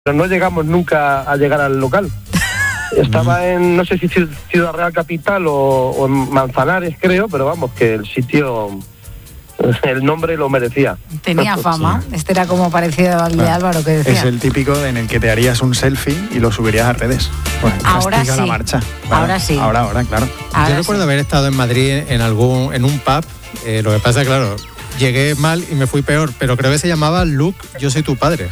pero no llegamos nunca a llegar al local. Estaba en, no sé si Ciudad Real Capital o en Manzanares, creo, pero vamos, que el sitio, el nombre lo merecía. Tenía fama, sí. Este era como parecido al de Álvaro que decía. Es el típico en el que te harías un selfie y lo subirías a redes. Pues, ahora sí. La marcha. Bueno, ahora sí. Ahora, claro. Yo recuerdo haber estado en Madrid en un pub, lo que pasa, claro, llegué mal y me fui peor, pero creo que se llamaba Luke, yo soy tu padre.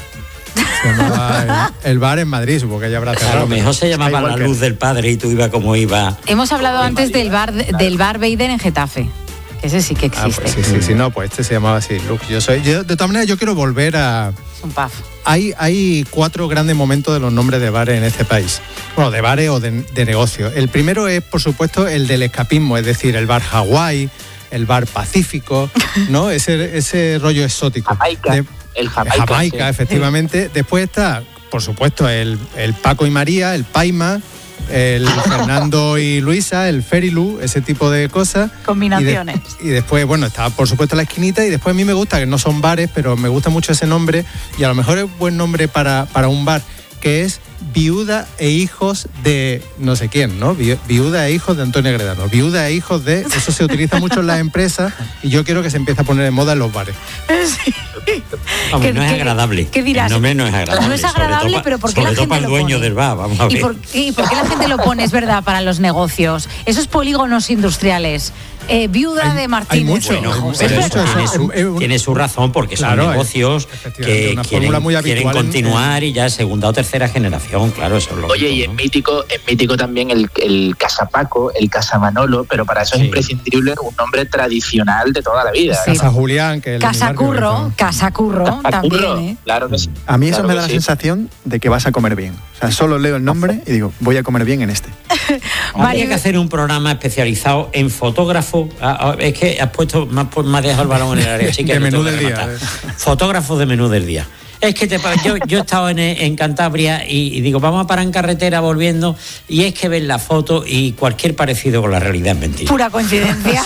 Se llamaba el bar en Madrid, supongo que ya habrá cerrado. A lo mejor se llamaba La Luz del Padre y tú ibas como iba. Hemos hablado antes del bar Bader en Getafe. Ese sí que existe. Pues sí, no, pues este se llamaba así, Luke. De todas maneras, yo quiero volver a... Es un pub. Hay 4 grandes momentos de los nombres de bares en este país. Bueno, de bares o de negocios. El primero es, por supuesto, el del escapismo, es decir, el bar Hawái, el bar Pacífico, ¿no? Ese rollo exótico. El Jamaica, sí. Efectivamente. Después está, por supuesto, el Paco y María, el Paima, el Fernando y Luisa, el Ferilu, ese tipo de cosas. Combinaciones. Y después, bueno, está por supuesto la esquinita, y después a mí me gusta, que no son bares, pero me gusta mucho ese nombre, y a lo mejor es buen nombre para un bar, que es Viuda e hijos de no sé quién, ¿no? Viuda e hijos de Antonio Gredano. Viuda e hijos de... Eso se utiliza mucho en las empresas y yo quiero que se empiece a poner en moda en los bares. Sí. Hombre, no es agradable. ¿Qué dirás? El nombre no es agradable. No es agradable, pero ¿por qué la gente para el lo dueño pone? del bar, vamos a ver. ¿Y por qué la gente lo pone, es verdad, para los negocios? Esos polígonos industriales. Viuda de Martínez. Hay mucho. Bueno, pero eso tiene su razón, porque son negocios que quieren continuar y ya es segunda o tercera generación, claro, eso es lo. Oye, y es mítico también el Casa Paco, el Casa Manolo, pero para eso es imprescindible un nombre tradicional de toda la vida. Sí. Casa Julián, que Casa Curro también. Claro que sí. A mí eso me da la sensación de que vas a comer bien. O sea, solo leo el nombre y digo, voy a comer bien en este. Habría que hacer un programa especializado en fotógrafo. Es que has puesto, me has dejado el balón en el área chica. De menú del día. Fotógrafos de menú del día. Es que yo he estado en Cantabria y digo, vamos a parar en carretera volviendo, y es que ves la foto y cualquier parecido con la realidad es mentira. Pura coincidencia.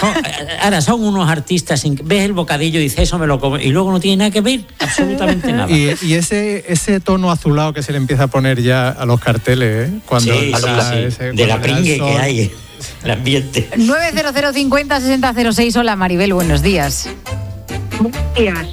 Son unos artistas, ves el bocadillo y dices, eso me lo como, y luego no tiene nada que ver, absolutamente nada. Y ese tono azulado que se le empieza a poner ya a los carteles, cuando de la pringue que hay. El ambiente. 900 50 60 06. Hola, Maribel, buenos días. Buenos días.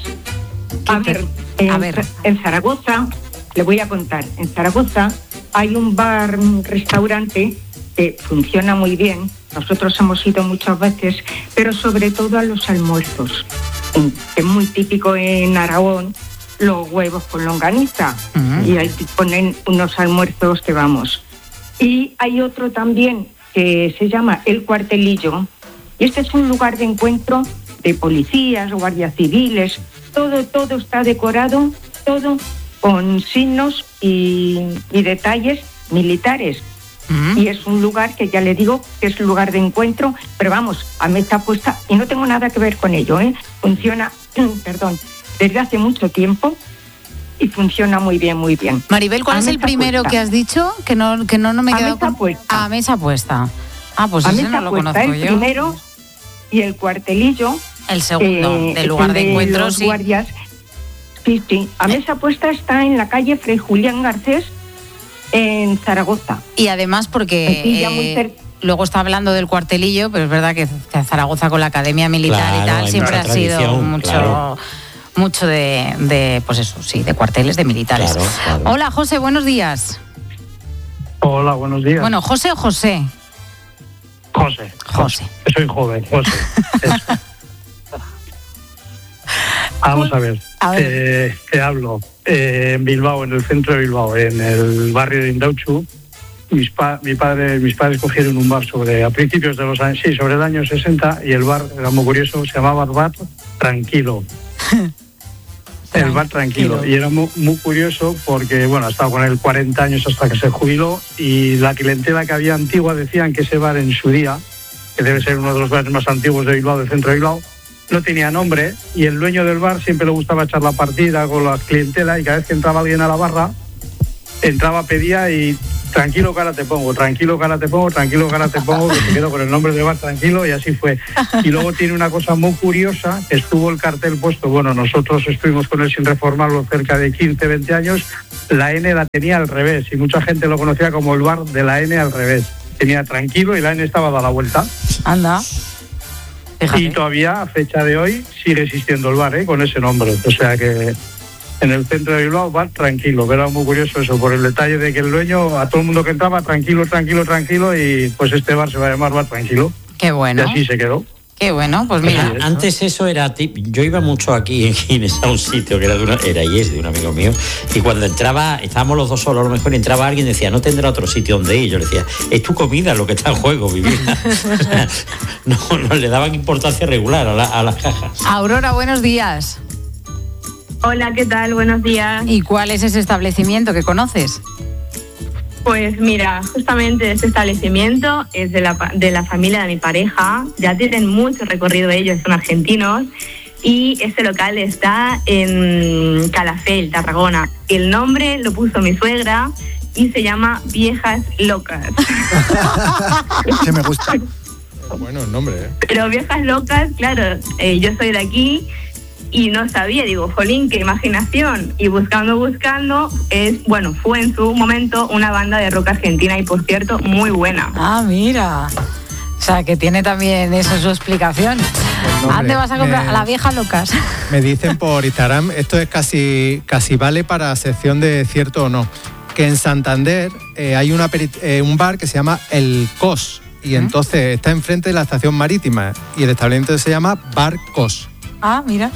A ver, en Zaragoza, le voy a contar, en Zaragoza hay un restaurante que funciona muy bien. Nosotros hemos ido muchas veces, pero sobre todo a los almuerzos. Es muy típico en Aragón los huevos con longaniza. Y ahí ponen unos almuerzos que vamos. Y hay otro también que se llama El Cuartelillo, y este es un lugar de encuentro de policías, guardias civiles, todo está decorado, todo con signos y detalles militares. Y es un lugar que ya le digo que es un lugar de encuentro, pero vamos, a mesa puesta, y no tengo nada que ver con ello, funciona, desde hace mucho tiempo y funciona muy bien, muy bien. Maribel, ¿cuál es el primero que has dicho? Que no me he quedado con... A mesa puesta. Pues a ese mesa no lo puesta, conozco el yo. Primero, y El Cuartelillo. El segundo, del lugar de encuentro, los guardias. Sí. A mesa puesta está en la calle Fray Julián Garcés, en Zaragoza. Y además porque luego está hablando del Cuartelillo, pero es verdad que Zaragoza con la Academia Militar y tal siempre ha sido mucho de pues eso, sí, de cuarteles de militares. Claro. Hola, José, buenos días. Hola, buenos días. Bueno, ¿José o José? José. Soy joven, José. Vamos a ver. Te hablo. En Bilbao, en el centro de Bilbao, en el barrio de Indautxu, mis padres cogieron un bar a principios de los años, sobre el año 60, y el bar era muy curioso, se llamaba Bar Tranquilo. El Bar Tranquilo. Y era muy, muy curioso porque, ha estado con él 40 años hasta que se jubiló, y la clientela que había antigua decían que ese bar en su día, que debe ser uno de los bares más antiguos de Bilbao, del centro de Bilbao, no tenía nombre, y el dueño del bar siempre le gustaba echar la partida con la clientela, y cada vez que entraba alguien a la barra, pedía y tranquilo que ahora te pongo, que se quedó con el nombre del Bar Tranquilo, y así fue. Y luego tiene una cosa muy curiosa, estuvo el cartel puesto, nosotros estuvimos con él sin reformarlo cerca de 15, 20 años, la N la tenía al revés y mucha gente lo conocía como el bar de la N al revés. Tenía tranquilo y la N estaba dada la vuelta. Anda. Fíjate. Y todavía, a fecha de hoy, sigue existiendo el bar, con ese nombre. O sea que en el centro de Bilbao, bar tranquilo. Pero era muy curioso eso, por el detalle de que el dueño, a todo el mundo que entraba, tranquilo, y pues este bar se va a llamar Bar Tranquilo. Qué bueno. Y así se quedó. Qué bueno, pues mira. Antes eso era yo iba mucho aquí en Gines a un sitio que era de un amigo mío, y cuando entraba, estábamos los dos solos, a lo mejor entraba alguien y decía, no tendrá otro sitio donde ir. Yo le decía, es tu comida lo que está en juego, vivir. no le daban importancia regular a las cajas. Aurora, buenos días. Hola, ¿qué tal? Buenos días. ¿Y cuál es ese establecimiento que conoces? Pues mira, justamente este establecimiento es de la familia de mi pareja. Ya tienen mucho recorrido ellos, son argentinos. Y este local está en Calafell, Tarragona. El nombre lo puso mi suegra y se llama Viejas Locas. Sí, me gusta. Bueno, el nombre, Pero Viejas Locas, claro, yo soy de aquí y no sabía, digo, jolín, qué imaginación. Y buscando, fue en su momento una banda de rock argentina y, por cierto, muy buena. Ah, mira. O sea, que tiene también eso su explicación. ¿A dónde vas a comprar? A la Vieja Locas. Me dicen por Instagram, esto es casi vale para sección de cierto o no, que en Santander hay un bar que se llama El Cos, y entonces está enfrente de la estación marítima, y el establecimiento se llama Bar Cos. Ah, mira.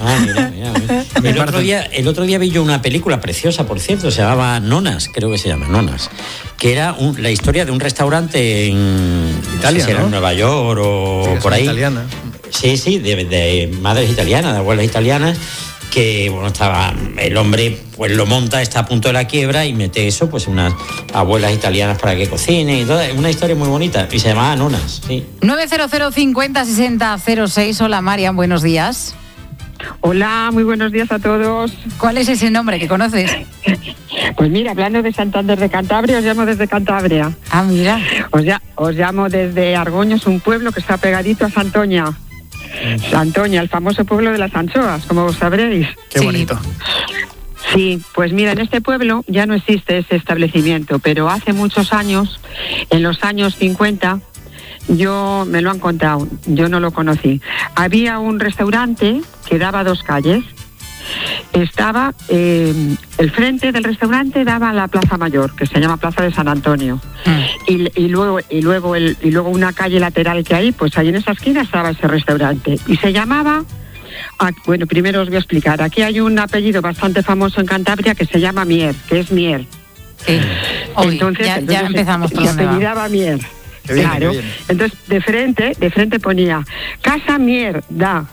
El otro día vi yo una película preciosa, por cierto, se llamaba Nonas, creo que se llama Nonas, que era la historia de un restaurante en Italia, no sé si era en Nueva York o sí, por ahí. Italiana. Sí, de madres italianas, de abuelas italianas, que estaba el hombre, pues lo monta, está a punto de la quiebra y mete eso, pues unas abuelas italianas para que cocinen y todo. Es una historia muy bonita y se llamaba Nonas, sí. 900 50 60 06. Hola, Marian, buenos días. Hola, muy buenos días a todos. ¿Cuál es ese nombre que conoces? Pues mira, hablando de Santander de Cantabria, os llamo desde Cantabria. Ah, mira. Os llamo desde Argoños, un pueblo que está pegadito a Santoña. Santoña, el famoso pueblo de las anchoas, como vos sabréis. Qué bonito. Sí, pues mira, en este pueblo ya no existe ese establecimiento, pero hace muchos años, en los años 50... me lo han contado, yo no lo conocí. Había un restaurante que daba 2 calles. Estaba el frente del restaurante daba a la Plaza Mayor, que se llama Plaza de San Antonio. Y luego una calle lateral que hay, pues ahí en esa esquina estaba ese restaurante. Y se llamaba, bueno, primero os voy a explicar. Aquí hay un apellido bastante famoso en Cantabria que se llama Mier, que es Mier. Sí. Entonces ya empezamos por donde va. Se apellidaba Mier. Bien, claro, entonces de frente ponía Casa Mierda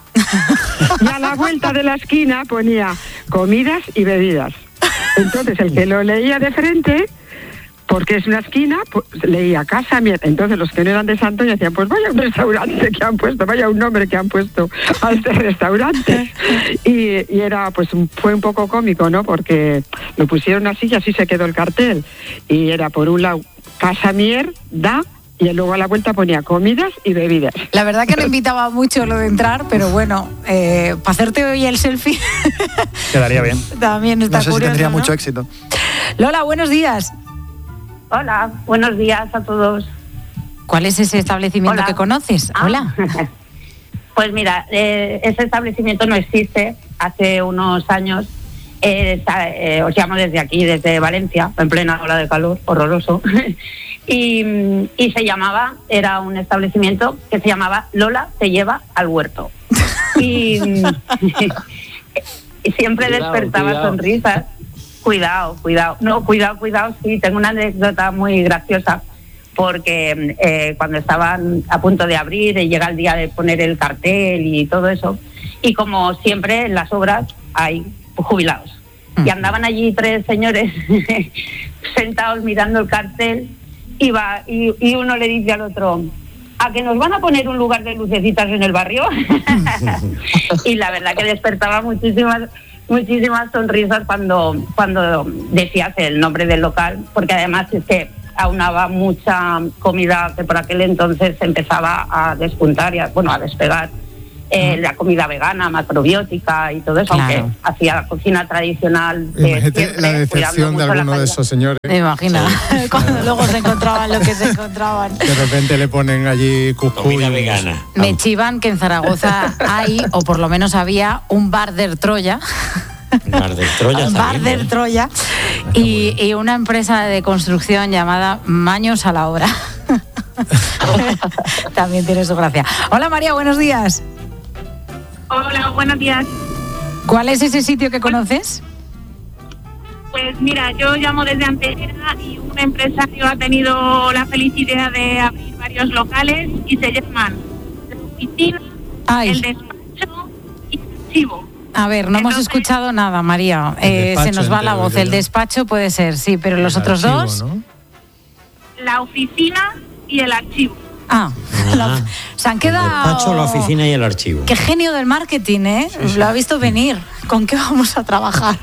y a la vuelta de la esquina ponía comidas y bebidas. Entonces el que lo leía de frente, porque es una esquina, pues, leía Casa Mierda. Entonces los que no eran de Santoña decían, pues vaya un restaurante que han puesto, vaya un nombre que han puesto a este restaurante. Y era, pues fue un poco cómico, ¿no? Porque lo pusieron así y así se quedó el cartel. Y era por un lado Casa Mierda, y luego a la vuelta ponía comidas y bebidas. La verdad que no invitaba mucho lo de entrar, pero bueno, para hacerte hoy el selfie... Quedaría bien. También está curioso, si tendría ¿no? mucho éxito. Lola, buenos días. Hola, buenos días a todos. ¿Cuál es ese establecimiento que conoces? Hola. Pues mira, ese establecimiento no existe. Hace unos años, os llamo desde aquí, desde Valencia, en plena ola de calor, horroroso. Y era un establecimiento que se llamaba Lola te lleva al huerto. Y siempre despertaba sonrisas. Cuidado. No, cuidado, sí, tengo una anécdota muy graciosa, porque cuando estaban a punto de abrir y llega el día de poner el cartel y todo eso, y como siempre en las obras hay jubilados, y andaban allí 3 señores sentados mirando el cartel, y uno le dice al otro, ¿a que nos van a poner un lugar de lucecitas en el barrio? Y la verdad que despertaba muchísimas sonrisas cuando decías el nombre del local, porque además es que aunaba mucha comida que por aquel entonces empezaba a despuntar y a despegar. la comida vegana, macrobiótica y todo eso, aunque hacía cocina tradicional. Imagínate la decepción de alguno de esos señores. Me imagino, cuando luego se encontraban lo que se encontraban. De repente le ponen allí cuscús. Comida vegana. Me chivan que en Zaragoza hay, o por lo menos había, un bar del Troya. Bar del Troya. Bar del Troya. Y una empresa de construcción llamada Maños a la Obra. También tiene su gracia. Hola María, buenos días. Hola, buenos días. ¿Cuál es ese sitio que conoces? Pues mira, yo llamo desde Antequera y un empresario ha tenido la feliz idea de abrir varios locales y se llaman la oficina, el despacho y el archivo. A ver, no hemos escuchado nada, María. Se nos va la voz. El despacho puede ser, sí, pero los otros archivo, dos... ¿no? La oficina y el archivo. Se han quedado... El despacho, la oficina y el archivo. Qué genio del marketing, ¿eh? Sí. Lo ha visto venir. ¿Con qué vamos a trabajar?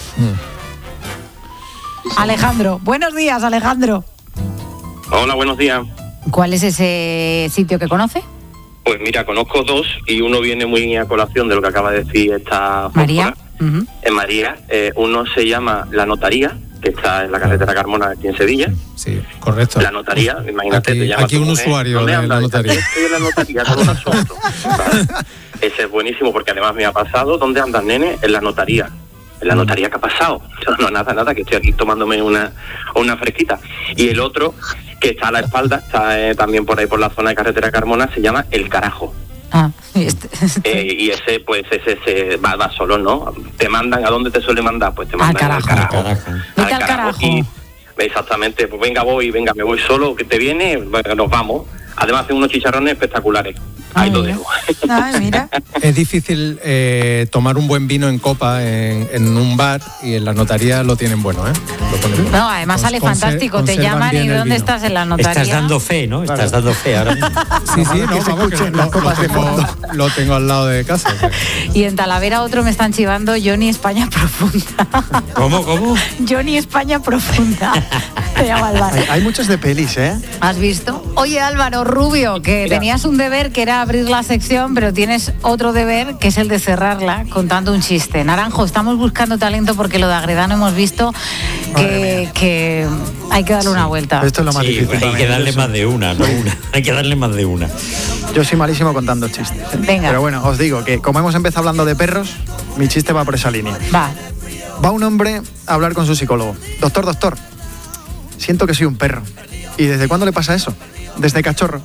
Alejandro. Buenos días, Alejandro. Hola, buenos días. ¿Cuál es ese sitio que conoce? Pues mira, conozco dos y uno viene muy a colación de lo que acaba de decir esta María. En María. Uno se llama La Notaría, que está en la carretera Carmona, aquí en Sevilla. Sí, correcto. La Notaría, imagínate, te llama aquí un usuario de la Notaría. Estoy en la Notaría con un asunto. ¿Vale? Ese es buenísimo porque además me ha pasado. ¿Dónde andas, nene? En la Notaría. ¿En la Notaría qué ha pasado? No, nada, que estoy aquí tomándome una fresquita. Y el otro, que está a la espalda, está también por ahí por la zona de carretera Carmona, se llama El Carajo. Y ese, pues, ese va solo, ¿no? Te mandan, ¿a dónde te suele mandar? Pues te mandan al carajo. Al carajo. Y, exactamente, pues venga, me voy solo, que te viene, bueno, nos vamos. Además hacen unos chicharrones espectaculares. Ahí lo dejo. Mira. Es difícil tomar un buen vino en copa en un bar, y en la Notaría lo tienen bueno, ¿eh? No, además sale fantástico. Te llaman y ¿dónde estás? En la Notaría. Estás dando fe, ¿no? Claro. Estás dando fe ahora. Sí, no, vamos, que lo tengo al lado de casa. Y en Talavera otro me están chivando, Johnny España Profunda. ¿Cómo? Johnny España Profunda. Se llama el bar. Hay muchos de pelis, ¿eh? ¿Has visto? Oye, Álvaro Rubio, que tenías un deber que era abrir la sección, pero tienes otro deber que es el de cerrarla contando un chiste. Naranjo, estamos buscando talento porque lo de Agredano hemos visto que hay que darle una vuelta. Esto es lo más difícil. Hay que darle más de una, no una. Hay que darle más de una. Yo soy malísimo contando chistes. Venga. Pero bueno, os digo que como hemos empezado hablando de perros, mi chiste va por esa línea. Va un hombre a hablar con su psicólogo. Doctor, siento que soy un perro. ¿Y desde cuándo le pasa eso? Desde cachorro.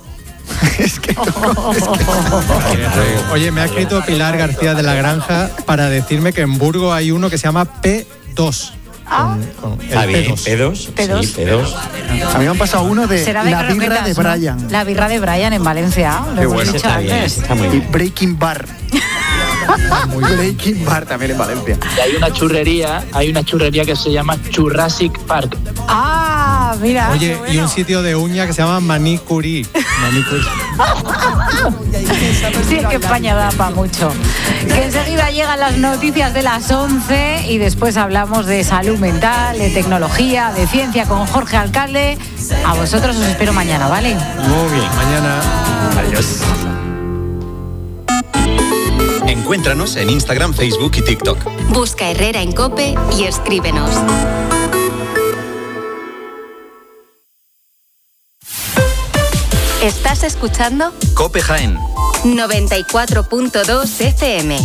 Oye, me ha escrito Pilar García de la Granja para decirme que en Burgos hay uno que se llama P2. Con el bien, P2. P2. Sí, P2. A mí me han pasado uno de la birra de Brian. ¿No? La birra de Brian en Valencia. Lo hemos dicho está antes. Bien, está muy bien. Y Breaking Bar. Breaking Bar también en Valencia. Y hay una churrería que se llama Jurassic Park. Mira. Oye, y un sitio de uña que se llama Manicuri. Sí, es que España da para mucho. Que enseguida llegan las noticias de las 11 y después hablamos de salud mental, de tecnología, de ciencia con Jorge Alcalde. A vosotros os espero mañana, ¿vale? Muy bien. Mañana. Adiós. Encuéntranos en Instagram, Facebook y TikTok. Busca Herrera en COPE y escríbenos. ¿Estás escuchando? COPE Jaén 94.2 FM.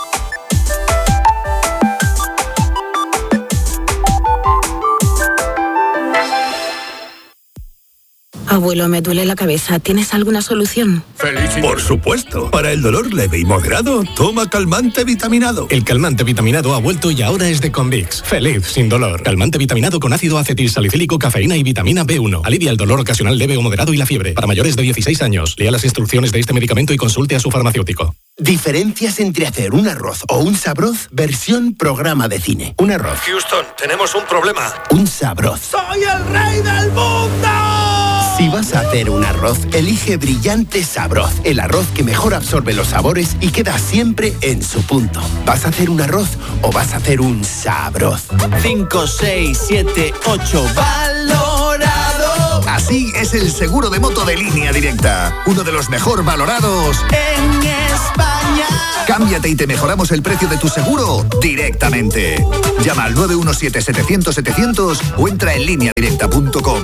Abuelo, me duele la cabeza. ¿Tienes alguna solución? Por supuesto. Para el dolor leve y moderado, toma calmante vitaminado. El calmante vitaminado ha vuelto y ahora es de Convix. Feliz sin dolor. Calmante vitaminado con ácido acetilsalicílico, cafeína y vitamina B1. Alivia el dolor ocasional leve o moderado y la fiebre. Para mayores de 16 años. Lea las instrucciones de este medicamento y consulte a su farmacéutico. Diferencias entre hacer un arroz o un sabroz versión programa de cine. Un arroz. Houston, tenemos un problema. Un sabroz. ¡Soy el rey del mundo! Si vas a hacer un arroz, elige Brillante Sabroz. El arroz que mejor absorbe los sabores y queda siempre en su punto. ¿Vas a hacer un arroz o vas a hacer un sabroz? 5, 6, 7, 8. ¡Valorado! Así es el seguro de moto de Línea Directa. Uno de los mejor valorados en España. Cámbiate y te mejoramos el precio de tu seguro directamente. Llama al 917-700-700 o entra en lineadirecta.com.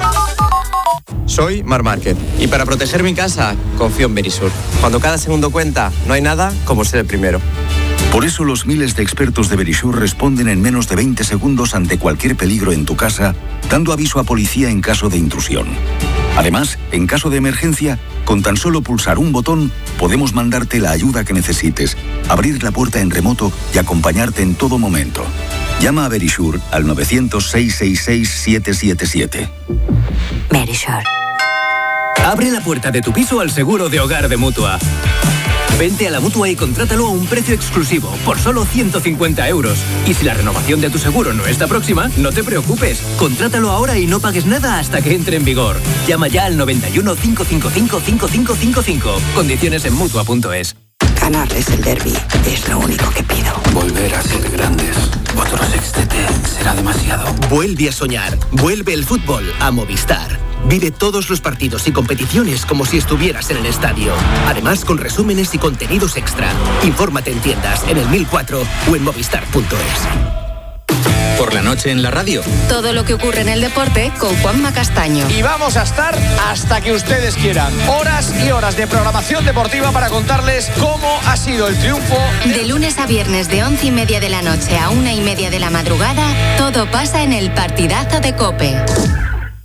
Soy Mar Márquez y para proteger mi casa confío en Verisur. Cuando cada segundo cuenta, no hay nada como ser el primero. Por eso los miles de expertos de Verisur responden en menos de 20 segundos ante cualquier peligro en tu casa, dando aviso a policía en caso de intrusión. Además, en caso de emergencia, con tan solo pulsar un botón, podemos mandarte la ayuda que necesites, abrir la puerta en remoto y acompañarte en todo momento. Llama a Verisur al 900-666-777. Verisur. Abre la puerta de tu piso al seguro de hogar de Mutua. Vente a la Mutua y contrátalo a un precio exclusivo, por solo 150 euros. Y si la renovación de tu seguro no está próxima, no te preocupes. Contrátalo ahora y no pagues nada hasta que entre en vigor. Llama ya al 91 555 5555. Condiciones en Mutua.es. Ganarles el derbi es lo único que pido. Volver a ser grandes. Otro sextete será demasiado. Vuelve a soñar. Vuelve el fútbol a Movistar. Vive todos los partidos y competiciones como si estuvieras en el estadio. Además, con resúmenes y contenidos extra. Infórmate en tiendas, en el 1004 o en movistar.es. Por la noche en la radio. Todo lo que ocurre en el deporte con Juanma Castaño. Y vamos a estar hasta que ustedes quieran. Horas y horas de programación deportiva para contarles cómo ha sido el triunfo. De lunes a viernes de 11:30 de la noche a 1:30 de la madrugada, todo pasa en el partidazo de COPE.